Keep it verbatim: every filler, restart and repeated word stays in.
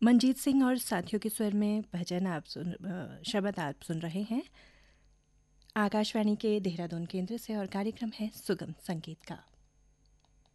मंजीत सिंह और साथियों के स्वर में भजन आप सुन अ, शब्द आप सुन रहे हैं आकाशवाणी के देहरादून केंद्र से और कार्यक्रम है सुगम संगीत का।